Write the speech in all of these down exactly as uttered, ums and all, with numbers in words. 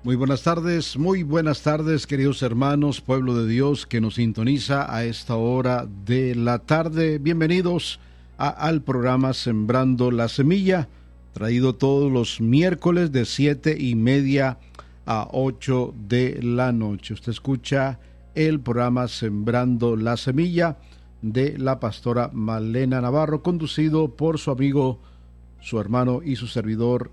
Muy buenas tardes, muy buenas tardes, queridos hermanos, pueblo de Dios que nos sintoniza a esta hora de la tarde. Bienvenidos a, al programa Sembrando la Semilla, traído todos los miércoles de siete y media a ocho de la noche. Usted escucha el programa Sembrando la Semilla de la pastora Malena Navarro, conducido por su amigo, su hermano y su servidor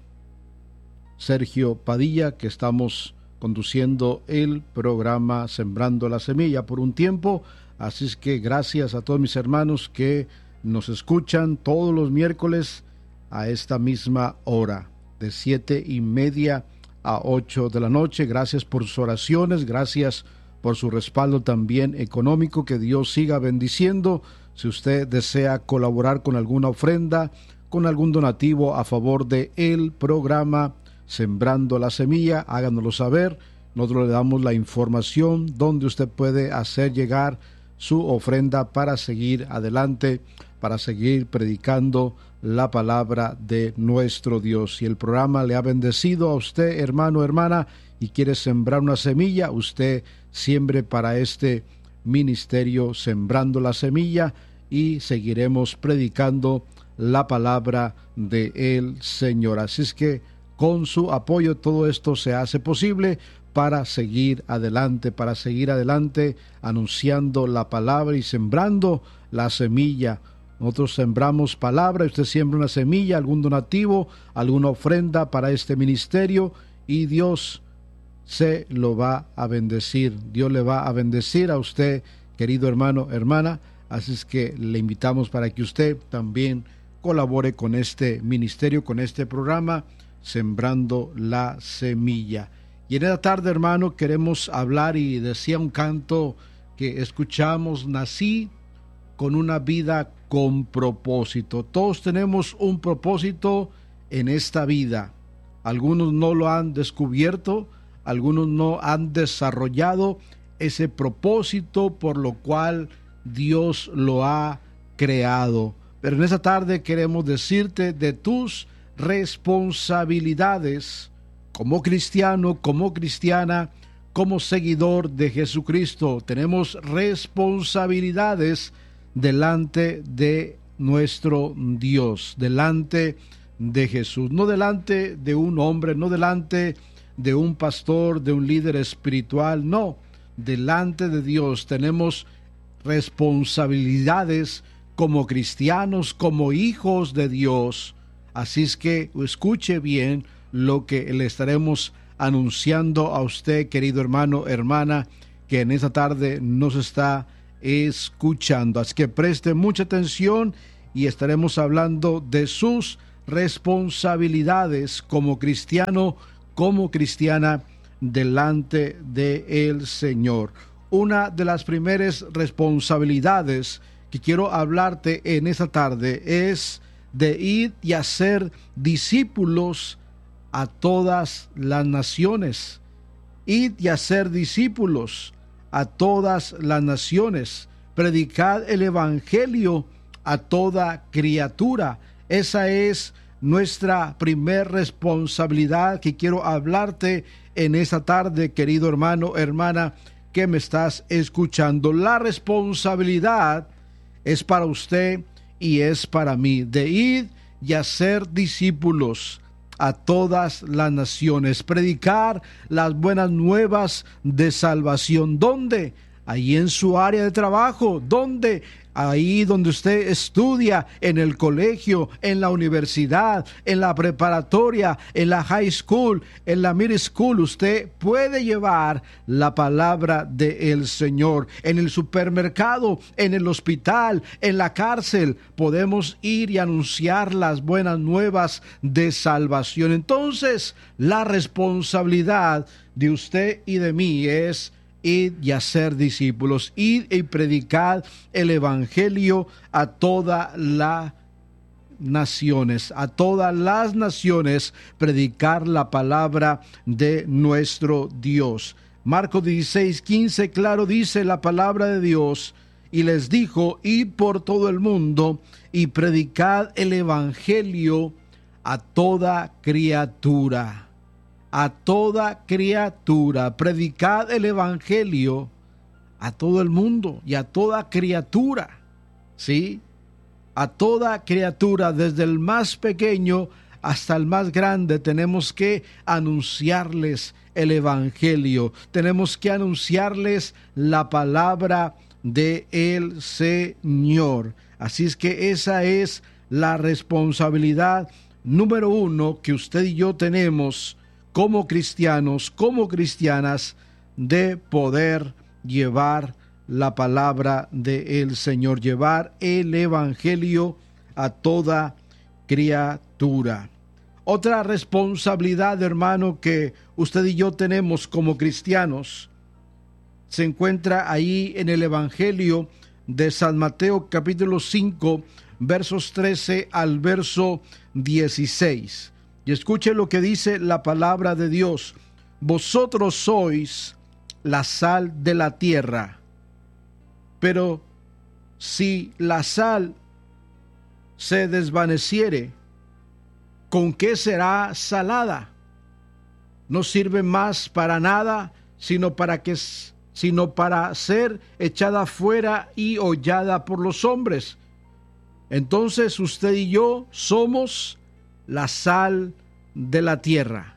Sergio Padilla, que estamos conduciendo el programa Sembrando la Semilla por un tiempo. Así es que gracias a todos mis hermanos que nos escuchan todos los miércoles a esta misma hora, de siete y media a ocho de la noche. Gracias por sus oraciones, gracias por su respaldo también económico. Que Dios siga bendiciendo. Si usted desea colaborar con alguna ofrenda, con algún donativo a favor de el programa Sembrando la Semilla, háganoslo saber. Nosotros le damos la información donde usted puede hacer llegar su ofrenda para seguir adelante, para seguir predicando la palabra de nuestro Dios. Si el programa le ha bendecido a usted, hermano, hermana, y quiere sembrar una semilla, usted siembre para este ministerio Sembrando la Semilla y seguiremos predicando la palabra del Señor. Así es que con su apoyo todo esto se hace posible para seguir adelante, para seguir adelante anunciando la palabra y sembrando la semilla. Nosotros sembramos palabra, usted siembra una semilla, algún donativo, alguna ofrenda para este ministerio y Dios se lo va a bendecir. Dios le va a bendecir a usted, querido hermano, hermana. Así es que le invitamos para que usted también colabore con este ministerio, con este programa Sembrando la Semilla. Y en esta tarde, hermano, queremos hablar, y decía un canto que escuchamos: nací con una vida con propósito. Todos tenemos un propósito en esta vida. Algunos no lo han descubierto, algunos no han desarrollado ese propósito por lo cual Dios lo ha creado. Pero en esta tarde queremos decirte de tus responsabilidades como cristiano, como cristiana, como seguidor de Jesucristo. Tenemos responsabilidades delante de nuestro Dios, delante de Jesús, no delante de un hombre, no delante de un pastor, de un líder espiritual, no, delante de Dios tenemos responsabilidades como cristianos, como hijos de Dios. Así es que escuche bien lo que le estaremos anunciando a usted, querido hermano, hermana, que en esta tarde nos está escuchando. Así que preste mucha atención y estaremos hablando de sus responsabilidades como cristiano, como cristiana, delante del Señor. Una de las primeras responsabilidades que quiero hablarte en esta tarde es de ir y hacer discípulos a todas las naciones. Id y hacer discípulos a todas las naciones. Predicad el evangelio a toda criatura. Esa es nuestra primer responsabilidad que quiero hablarte en esta tarde, querido hermano, hermana, que me estás escuchando. La responsabilidad es para usted y es para mí, de ir y hacer discípulos a todas las naciones, predicar las buenas nuevas de salvación. ¿Dónde? Ahí en su área de trabajo. ¿Dónde? Ahí donde usted estudia, en el colegio, en la universidad, en la preparatoria, en la high school, en la middle school. Usted puede llevar la palabra del Señor. En el supermercado, en el hospital, en la cárcel, podemos ir y anunciar las buenas nuevas de salvación. Entonces, la responsabilidad de usted y de mí es id y hacer discípulos, id y predicad el evangelio a todas las naciones, a todas las naciones, predicar la palabra de nuestro Dios. Marcos dieciséis, quince, claro dice la palabra de Dios, y les dijo: id por todo el mundo y predicad el evangelio a toda criatura. a toda criatura. Predicad el evangelio a todo el mundo y a toda criatura, ¿sí? A toda criatura, desde el más pequeño hasta el más grande, tenemos que anunciarles el evangelio. Tenemos que anunciarles la palabra de el Señor. Así es que esa es la responsabilidad número uno que usted y yo tenemos como cristianos, como cristianas, de poder llevar la palabra del Señor, llevar el evangelio a toda criatura. Otra responsabilidad, hermano, que usted y yo tenemos como cristianos se encuentra ahí en el evangelio de San Mateo capítulo cinco, versos trece al verso dieciséis. Y escuche lo que dice la palabra de Dios: vosotros sois la sal de la tierra, pero si la sal se desvaneciere, ¿con qué será salada? No sirve más para nada, sino para que sino para ser echada fuera y hollada por los hombres. Entonces usted y yo somos la sal de la tierra.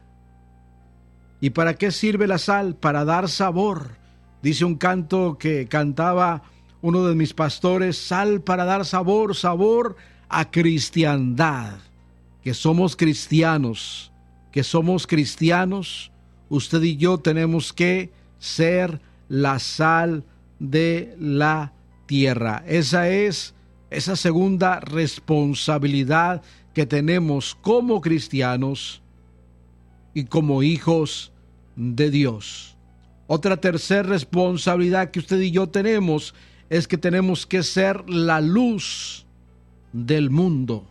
¿Y para qué sirve la sal? Para dar sabor. Dice un canto que cantaba uno de mis pastores: sal para dar sabor, sabor a cristiandad. Que somos cristianos, que somos cristianos, usted y yo tenemos que ser la sal de la tierra. Esa es esa segunda responsabilidad que tenemos como cristianos y como hijos de Dios. Otra tercera responsabilidad que usted y yo tenemos es que tenemos que ser la luz del mundo.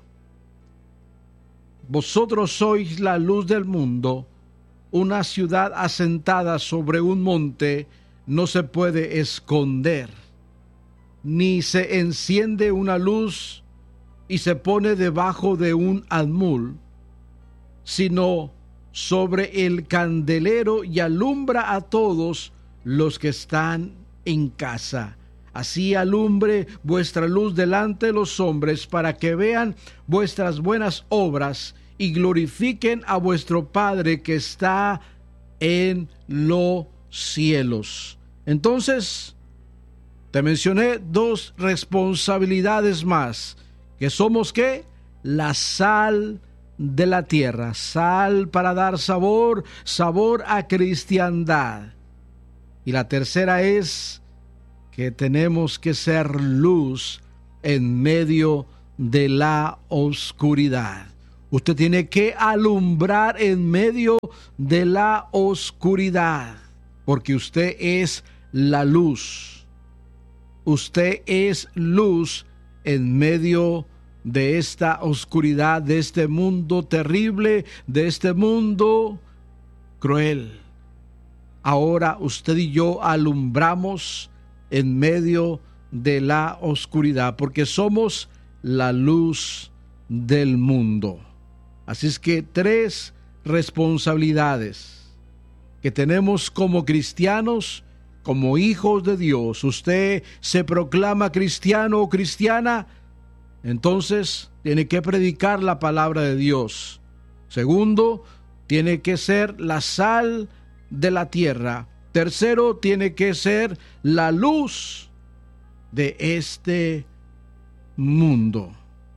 Vosotros sois la luz del mundo. Una ciudad asentada sobre un monte no se puede esconder, ni se enciende una luz y se pone debajo de un almud, sino sobre el candelero y alumbra a todos los que están en casa. Así alumbre vuestra luz delante de los hombres, para que vean vuestras buenas obras y glorifiquen a vuestro Padre que está en los cielos. Entonces, te mencioné dos responsabilidades más, que somos ¿qué? La sal de la tierra, sal para dar sabor, sabor a cristiandad. Y la tercera es que tenemos que ser luz en medio de la oscuridad. Usted tiene que alumbrar en medio de la oscuridad, porque usted es la luz. Usted es luz en medio de esta oscuridad, de este mundo terrible, de este mundo cruel. Ahora usted y yo alumbramos en medio de la oscuridad, porque somos la luz del mundo. Así es que tres responsabilidades que tenemos como cristianos, como hijos de Dios. Usted se proclama cristiano o cristiana, entonces tiene que predicar la palabra de Dios. Segundo, tiene que ser la sal de la tierra. Tercero, tiene que ser la luz de este mundo.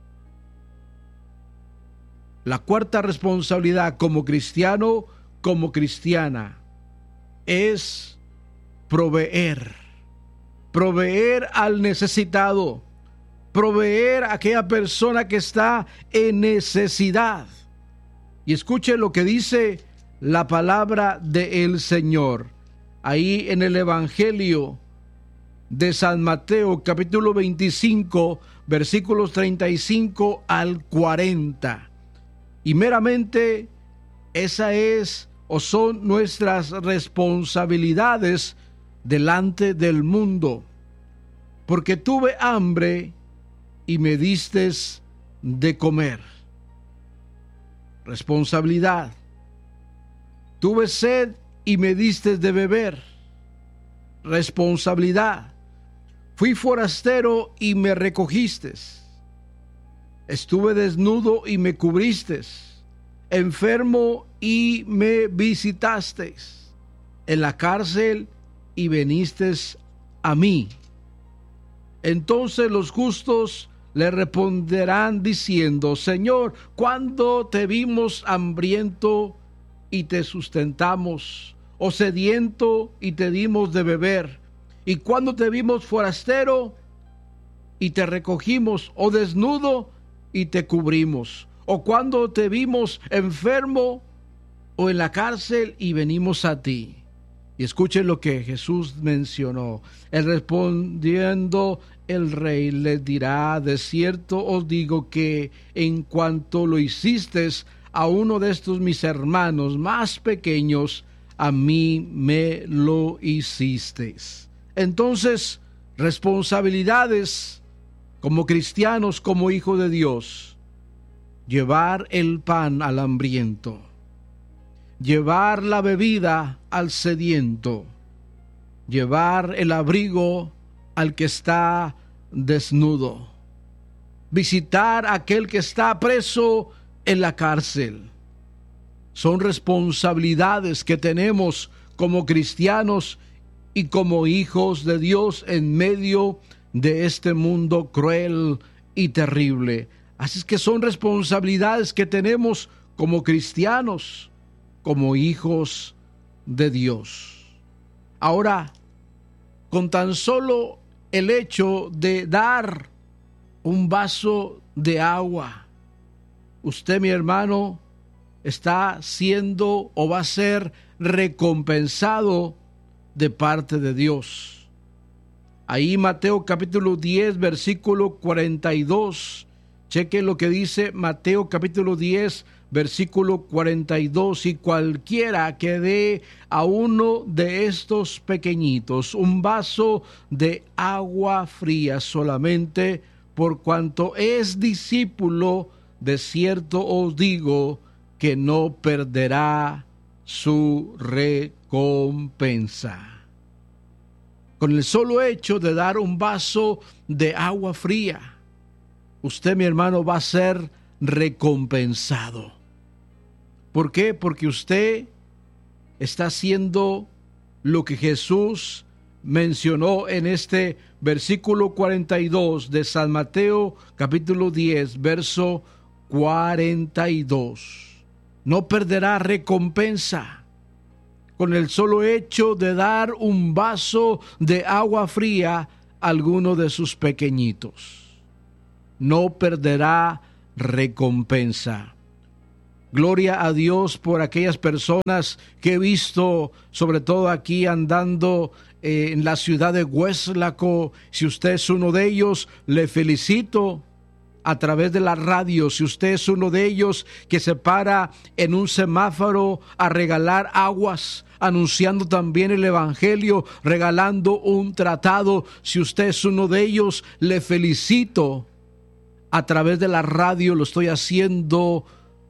La cuarta responsabilidad como cristiano, como cristiana, es proveer. Proveer al necesitado. Proveer a aquella persona que está en necesidad. Y escuche lo que dice la palabra del Señor. Ahí en el Evangelio de San Mateo, capítulo veinticinco, versículos treinta y cinco al cuarenta. Y meramente esa es o son nuestras responsabilidades delante del mundo. Porque tuve hambre y me distes de comer. Responsabilidad. Tuve sed y me diste de beber. Responsabilidad. Fui forastero y me recogiste. Estuve desnudo y me cubriste. Enfermo y me visitaste. En la cárcel y viniste a mí. Entonces los justos le responderán diciendo: Señor, ¿cuándo te vimos hambriento y te sustentamos, o sediento y te dimos de beber? ¿Y cuándo te vimos forastero y te recogimos, o desnudo y te cubrimos? ¿O cuándo te vimos enfermo o en la cárcel y venimos a ti? Y escuchen lo que Jesús mencionó. Él respondiendo, el rey les dirá: de cierto os digo que en cuanto lo hiciste a uno de estos mis hermanos más pequeños, a mí me lo hicisteis. Entonces, responsabilidades como cristianos, como hijos de Dios: llevar el pan al hambriento, llevar la bebida al sediento, llevar el abrigo al que está desnudo, visitar a aquel que está preso en la cárcel. Son responsabilidades que tenemos como cristianos y como hijos de Dios en medio de este mundo cruel y terrible. Así es que son responsabilidades que tenemos como cristianos, como hijos de Dios. Ahora, con tan solo el hecho de dar un vaso de agua, usted, mi hermano, está siendo o va a ser recompensado de parte de Dios. Ahí Mateo capítulo diez, versículo cuarenta y dos. Cheque lo que dice Mateo capítulo diez, versículo cuarenta y dos. Y cualquiera que dé a uno de estos pequeñitos un vaso de agua fría solamente, por cuanto es discípulo, de cierto os digo que no perderá su recompensa. Con el solo hecho de dar un vaso de agua fría, usted, mi hermano, va a ser recompensado. ¿Por qué? Porque usted está haciendo lo que Jesús mencionó en este versículo cuarenta y dos de San Mateo capítulo diez, verso cuarenta y dos. No perderá recompensa con el solo hecho de dar un vaso de agua fría a alguno de sus pequeñitos. No perderá recompensa. Gloria a Dios por aquellas personas que he visto, sobre todo aquí andando eh, en la ciudad de Hueslaco. Si usted es uno de ellos, le felicito. A través de la radio, si usted es uno de ellos que se para en un semáforo a regalar aguas, anunciando también el evangelio, regalando un tratado, si usted es uno de ellos, le felicito. A través de la radio lo estoy haciendo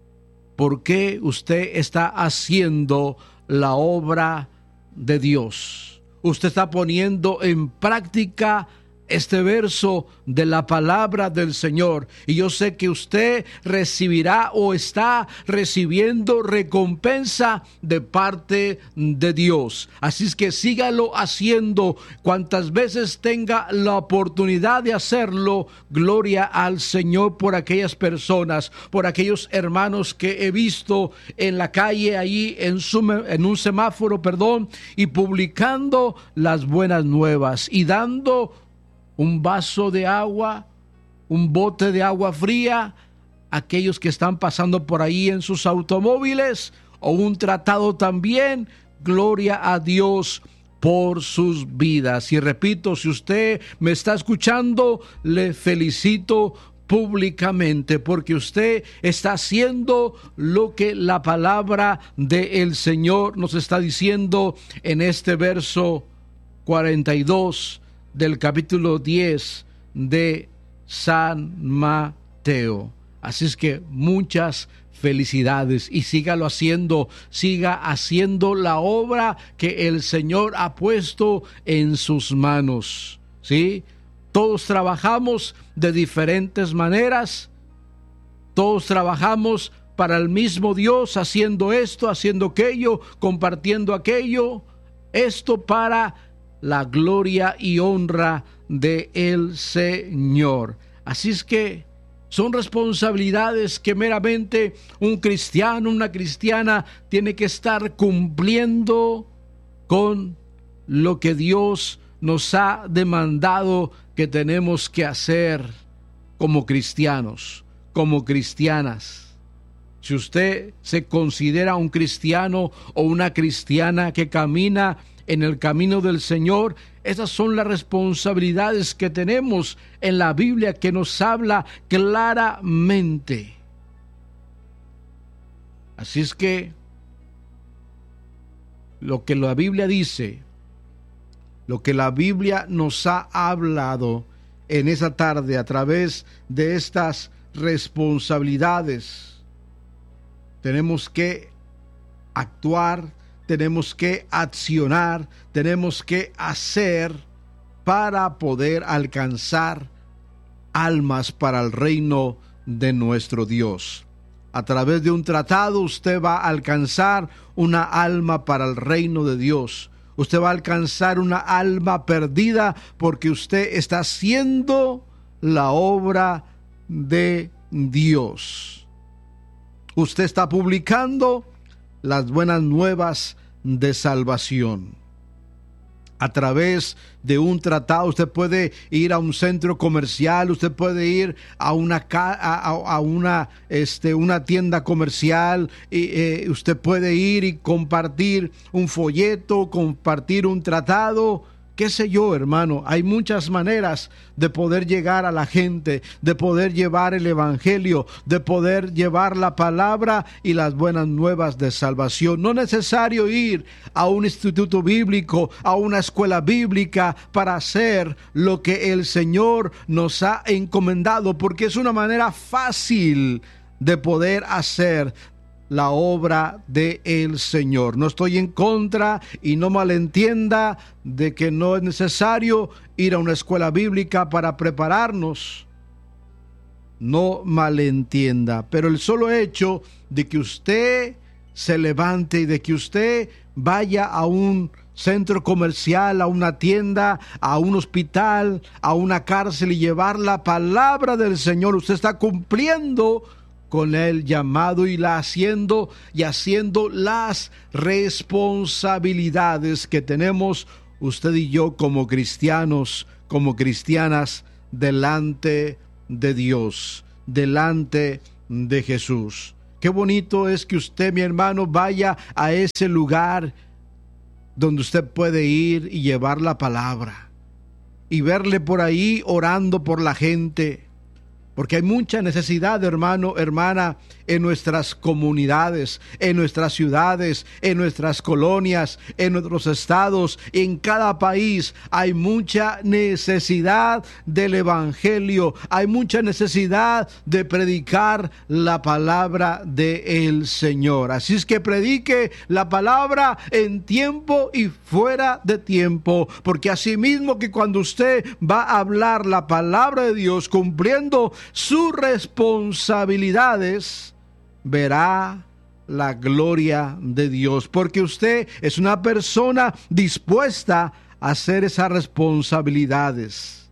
porque usted está haciendo la obra de Dios. Usted está poniendo en práctica este verso de la palabra del Señor, y yo sé que usted recibirá o está recibiendo recompensa de parte de Dios. Así es que sígalo haciendo cuantas veces tenga la oportunidad de hacerlo. Gloria al Señor por aquellas personas, por aquellos hermanos que he visto en la calle, allí en, su, en un semáforo, perdón, y publicando las buenas nuevas y dando un vaso de agua, un bote de agua fría, aquellos que están pasando por ahí en sus automóviles, o un tratado también. Gloria a Dios por sus vidas. Y repito, si usted me está escuchando, le felicito públicamente, porque usted está haciendo lo que la palabra del Señor nos está diciendo en este verso cuarenta y dos del capítulo diez de San Mateo. Así es que muchas felicidades y sígalo haciendo, siga haciendo la obra que el Señor ha puesto en sus manos, ¿sí? Todos trabajamos de diferentes maneras, todos trabajamos para el mismo Dios, haciendo esto, haciendo aquello, compartiendo aquello, esto para la gloria y honra de el Señor. Así es que son responsabilidades que meramente un cristiano, una cristiana tiene que estar cumpliendo con lo que Dios nos ha demandado que tenemos que hacer como cristianos, como cristianas. Si usted se considera un cristiano o una cristiana que camina en el camino del Señor, esas son las responsabilidades que tenemos en la Biblia, que nos habla claramente. Así es que lo que la Biblia dice, lo que la Biblia nos ha hablado en esa tarde a través de estas responsabilidades, tenemos que actuar, tenemos que accionar, tenemos que hacer para poder alcanzar almas para el reino de nuestro Dios. A través de un tratado usted va a alcanzar una alma para el reino de Dios. Usted va a alcanzar una alma perdida porque usted está haciendo la obra de Dios. Usted está publicando las buenas nuevas de salvación. A través de un tratado usted puede ir a un centro comercial, usted puede ir a una a, a una este una tienda comercial y eh, usted puede ir y compartir un folleto, compartir un tratado. ¿Qué sé yo, hermano? Hay muchas maneras de poder llegar a la gente, de poder llevar el evangelio, de poder llevar la palabra y las buenas nuevas de salvación. No es necesario ir a un instituto bíblico, a una escuela bíblica para hacer lo que el Señor nos ha encomendado, porque es una manera fácil de poder hacer la obra de el Señor. No estoy en contra y no malentienda de que no es necesario ir a una escuela bíblica para prepararnos. No malentienda, pero el solo hecho de que usted se levante y de que usted vaya a un centro comercial, a una tienda, a un hospital, a una cárcel y llevar la palabra del Señor, usted está cumpliendo con el llamado y la haciendo y haciendo las responsabilidades que tenemos usted y yo como cristianos, como cristianas delante de Dios, delante de Jesús. Qué bonito es que usted, mi hermano, vaya a ese lugar donde usted puede ir y llevar la palabra y verle por ahí orando por la gente. Porque hay mucha necesidad, hermano, hermana, en nuestras comunidades, en nuestras ciudades, en nuestras colonias, en nuestros estados, en cada país. Hay mucha necesidad del evangelio. Hay mucha necesidad de predicar la palabra del Señor. Así es que predique la palabra en tiempo y fuera de tiempo. Porque así mismo que cuando usted va a hablar la palabra de Dios cumpliendo sus responsabilidades, verá la gloria de Dios, porque usted es una persona dispuesta a hacer esas responsabilidades,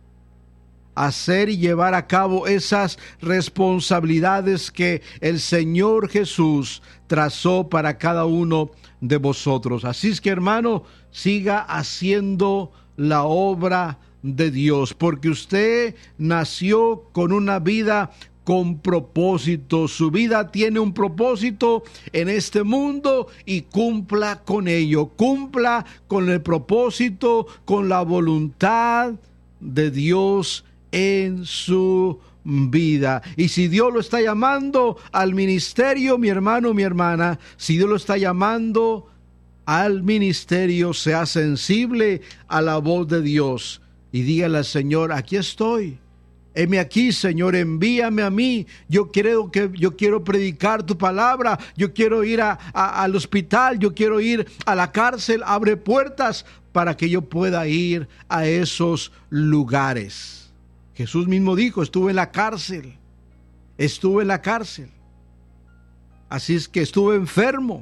hacer y llevar a cabo esas responsabilidades que el Señor Jesús trazó para cada uno de vosotros. Así es que, hermano, siga haciendo la obra de Dios, porque usted nació con una vida con propósito. Su vida tiene un propósito en este mundo y cumpla con ello, cumpla con el propósito, con la voluntad de Dios en su vida. Y si Dios lo está llamando al ministerio, mi hermano, mi hermana, si Dios lo está llamando al ministerio, sea sensible a la voz de Dios y dígale al Señor: aquí estoy, Heme aquí, Señor, envíame a mí. Yo quiero, que, yo quiero predicar tu palabra. Yo quiero ir a, a, al hospital. Yo quiero ir a la cárcel. Abre puertas para que yo pueda ir a esos lugares. Jesús mismo dijo, estuve en la cárcel. Estuve en la cárcel. Así es que estuve enfermo.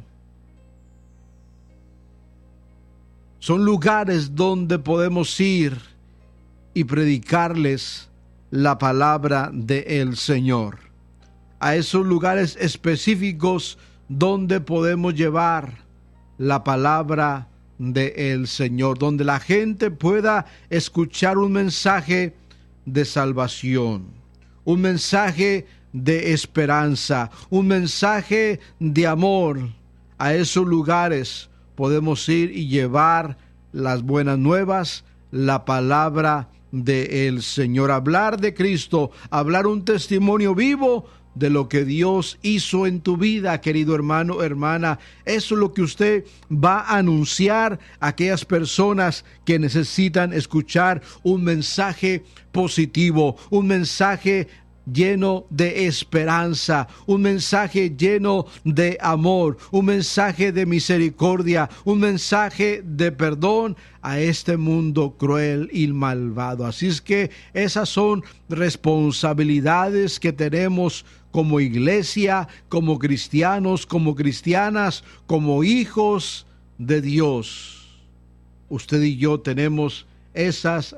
Son lugares donde podemos ir y predicarles la palabra del Señor. A esos lugares específicos donde podemos llevar la palabra del Señor, donde la gente pueda escuchar un mensaje de salvación, un mensaje de esperanza, un mensaje de amor. A esos lugares podemos ir y llevar las buenas nuevas, la palabra del Señor, hablar de Cristo, hablar un testimonio vivo de lo que Dios hizo en tu vida, querido hermano, hermana. Eso es lo que usted va a anunciar a aquellas personas que necesitan escuchar un mensaje positivo, un mensaje lleno de esperanza, un mensaje lleno de amor, un mensaje de misericordia, un mensaje de perdón a este mundo cruel y malvado. Así es que esas son responsabilidades que tenemos como iglesia, como cristianos, como cristianas, como hijos de Dios. Usted y yo tenemos esas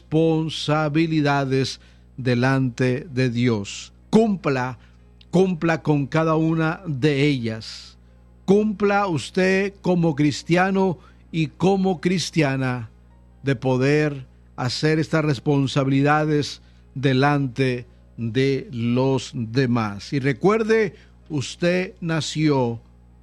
responsabilidades delante de Dios. Cumpla, cumpla con cada una de ellas. Cumpla usted como cristiano y como cristiana de poder hacer estas responsabilidades delante de los demás. Y recuerde, usted nació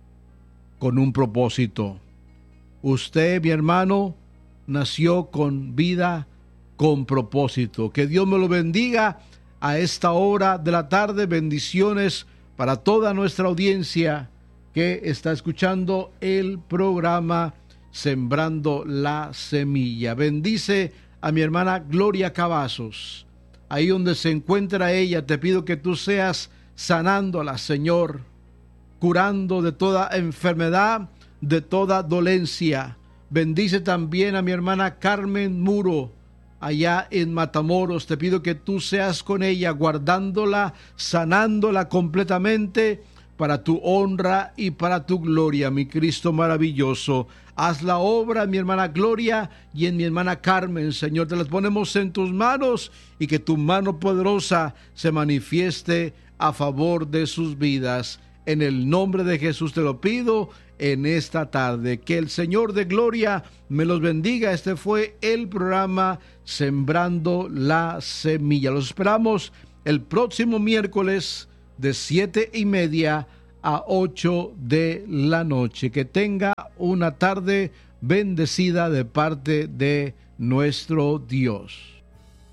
con un propósito. Usted, mi hermano, nació con vida, con propósito. Que Dios me lo bendiga a esta hora de la tarde. Bendiciones para toda nuestra audiencia que está escuchando el programa Sembrando la Semilla. Bendice a mi hermana Gloria Cavazos. Ahí donde se encuentra ella, te pido que tú seas sanándola, Señor, curando de toda enfermedad, de toda dolencia. Bendice también a mi hermana Carmen Muro, allá en Matamoros. Te pido que tú seas con ella, guardándola, sanándola completamente para tu honra y para tu gloria, mi Cristo maravilloso. Haz la obra en mi hermana Gloria y en mi hermana Carmen, Señor. Te las ponemos en tus manos y que tu mano poderosa se manifieste a favor de sus vidas. En el nombre de Jesús te lo pido en esta tarde. Que el Señor de Gloria me los bendiga. Este fue el programa Sembrando la Semilla. Los esperamos el próximo miércoles de siete y media a ocho de la noche. Que tenga una tarde bendecida de parte de nuestro Dios.